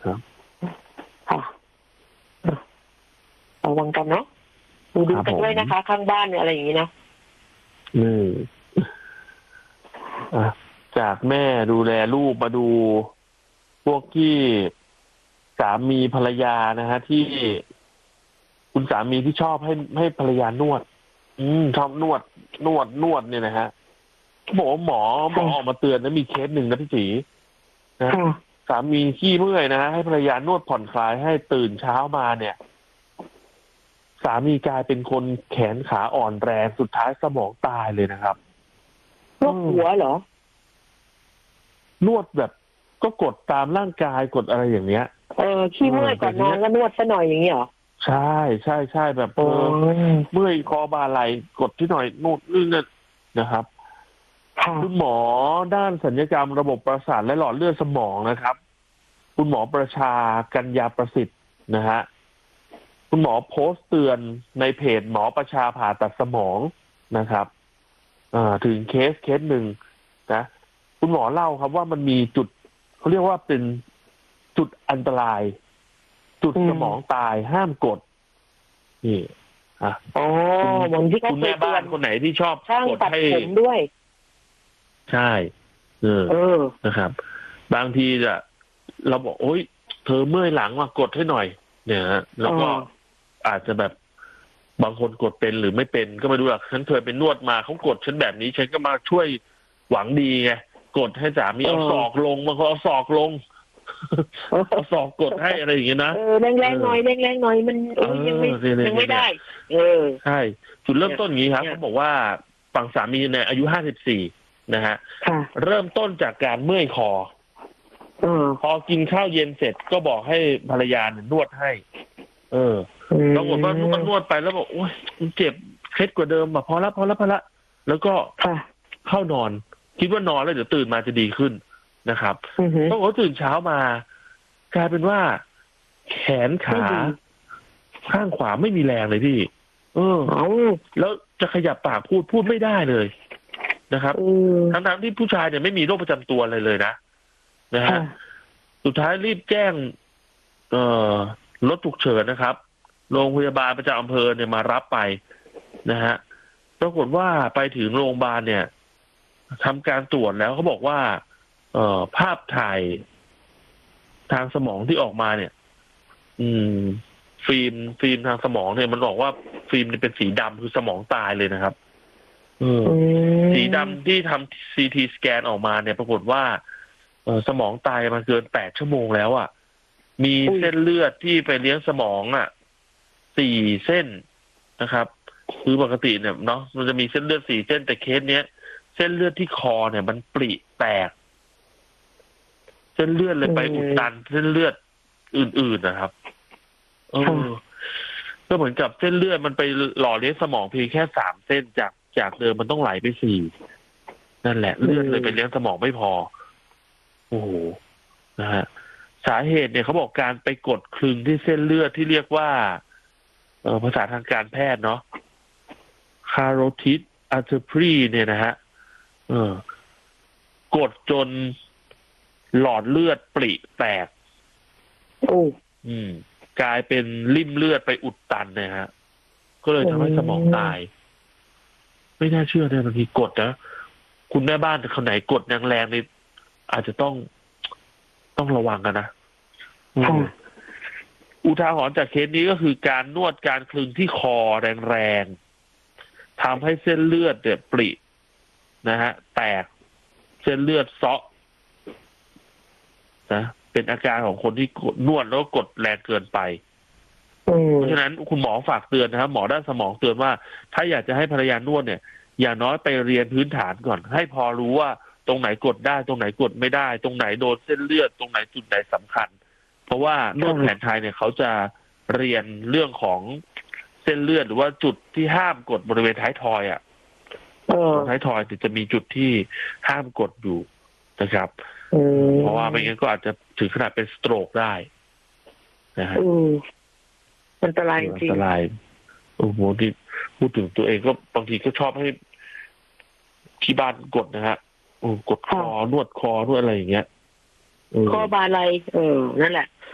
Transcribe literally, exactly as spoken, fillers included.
ครับค่ะระวังกันเนาะดูดูกันด้วยนะคะข้างบ้านเนี่ยอะไรอย่างนี้นะอืมอ่ะจากแม่ดูแลลูกมาดูพวกที่สามีภรรยานะฮะที่คุณสามีที่ชอบให้ให้ภรรยานวด อืมชอบนวดนวดนวดเนี่ยนะฮะบอกว่าหมอหมอออกมาเตือนนะมีเคสหนึ่งนะพี่จีนะสามีขี้เมื่อยนะฮะให้ภรรยานวดผ่อนคลายให้ตื่นเช้ามาเนี่ยสามีกลายเป็นคนแขนขาอ่อนแรงสุดท้ายสมองตายเลยนะครับนวดหัวเหรอนวดแบบก็กดตามร่างกายกดอะไรอย่างเงี้ยเออขี้เมื่อยก่อนนอนก็นวดซะหน่อยอย่างเงี้ยเหรอใช่ใช่ใช่แบบเออเมื่อยคอบ่าไหล่กดที่หน่อยนู่นนี่นั่นนะครับคุณหมอด้านศัลยกรรมระบบประสาทและหลอดเลือดสมองนะครับคุณหมอประชากัญญาประสิทธิ์นะฮะคุณหมอโพสต์เตือนในเพจหมอประชาผ่าตัดสมองนะครับถึงเคสเคสหนึ่งนะคุณหมอเล่าครับว่ามันมีจุดเขาเรียกว่าเป็นจุดอันตรายจุดสมองตายห้ามกดนี่อ่ะอ๋อวันที่เขาคุณแม่บ้านคนไหนที่ชอบกดให้ผมด้วยใช่เออเออนะครับบางทีจะเราบอกโอ๊ยเธอเมื่อยหลังมากดให้หน่อยเนี่ยแล้วก็อาจจะแบบบางคนกดเป็นหรือไม่เป็นก็ไม่รู้หรอกฉันเคยเป็นนวดมาเขากดฉันแบบนี้ฉันก็มาช่วยหวังดีไงกดให้สามีเอาศอกลงบางคนเอาศอกลงเอาศอกกดให้อะไรอย่างเงี้ยนะเออแรงแรงหน่อยแรงแรงหน่อยมันยังไม่ยังไม่ได้เออใช่จุดเริ่มต้นอย่างนี้ครับเขาบอกว่าฝั่งสามีเนี่ยอายุห้าสิบสี่นะฮะเริ่มต้นจากการเมื่อยคอพอกินข้าวเย็นเสร็จก็บอกให้ภรรยานวดให้เออปรากฏว่านวดนวดไปแล้วบอกโอ๊ยเจ็บเคล็ดกว่าเดิมแบบพอละพอละพอละแล้วก็เข้านอนคิดว่านอนแล้วเดี๋ยวตื่นมาจะดีขึ้นนะครับปรากฏว่าตื่นเช้ามากลายเป็นว่าแขนขาข้างขวาไม่มีแรงเลยพี่เออแล้วจะขยับปากพูดพูดไม่ได้เลยนะครับทั้งๆที่ผู้ชายเนี่ยไม่มีโรคประจำตัวอะไรเลยนะนะฮะสุดท้ายรีบแจ้งเอ่อรถฉุกเฉินนะครับโรงพยาบาลประจำอำเภอเนี่ยมารับไปนะฮะปรากฏว่าไปถึงโรงพยาบาลเนี่ยทำการตรวจแล้วเขาบอกว่าเอ่อภาพถ่ายทางสมองที่ออกมาเนี่ยอืมฟิล์มฟิล์มทางสมองเนี่ยมันบอกว่าฟิล์มเนี่ยเป็นสีดำคือสมองตายเลยนะครับเออสีดำที่ทำซีทีสแกนออกมาเนี่ยปรากฏว่าเออสมองตายมาเกินแปดชั่วโมงแล้วอ่ะมีเส้นเลือดที่ไปเลี้ยงสมองอ่ะสี่เส้นนะครับคือปกติเนี่ยเนาะมันจะมีเส้นเลือดสี่เส้นแต่เคสเนี้ยเส้นเลือดที่คอเนี่ยมันปริแตกเส้นเลือดเลยไปอุดตันเส้นเลือดอื่นๆนะครับเออก็เหมือนกับเส้นเลือดมันไปหล่อเลี้ยงสมองเพียงแค่สามเส้นจากจากเดิมมันต้องไหลไปสี่นั่นแหละเลือดเลยไปเลี้ยงสมองไม่พอโอ้โหนะฮะสาเหตุเนี่ยเขาบอกการไปกดคลึงที่เส้นเลือดที่เรียกว่าเออภาษาทางการแพทย์เนาะ carotid artery เนี่ยนะฮะเออกดจนหลอดเลือดปริแตกโอ้อืมกลายเป็นริ่มเลือดไปอุดตันเนี่ยฮะก็เลยทำให้สมองตายไม่น่าเชื่อเลยบางทีกดนะคุณแม่บ้านคนไหนกดแรงๆนี่อาจจะต้องต้องระวังกันนะอุทาหรณ์จากเคสนี้ก็คือการนวดการคลึงที่คอแรงๆทำให้เส้นเลือดเนี่ยปรินะฮะแตกเส้นเลือดเซาะนะเป็นอาการของคนที่นวดแล้วกดแรงเกินไปเพราะฉะนั้นคุณหมอฝากเตือนนะครับหมอด้านสมองเตือนว่าถ้าอยากจะให้ภรรยานวดเนี่ยอย่างน้อยไปเรียนพื้นฐานก่อนให้พอรู้ว่าตรงไหนกดได้ตรงไหนกดไม่ได้ตรงไหนโดนเส้นเลือดตรงไหนจุดไหนสำคัญเพราะว่านวดแผนไทยเนี่ยเขาจะเรียนเรื่องของเส้นเลือดหรือว่าจุดที่ห้ามกดบริเวณท้ายทอยอ่ะท้ายทอยจะมีจุดที่ห้ามกดอยู่นะครับเพราะว่าไม่งั้นก็อาจจะถึงขนาดเป็นสโตรกได้นะฮะอันตรายจริงอันตรายโอ้โหที่พูดถึงตัวเองก็บางทีก็ชอบให้ที่บ้านกดนะฮะกดคอนวดคอนวดอะไรอย่างเงี้ยคอบาไหลเออนั่นแหละ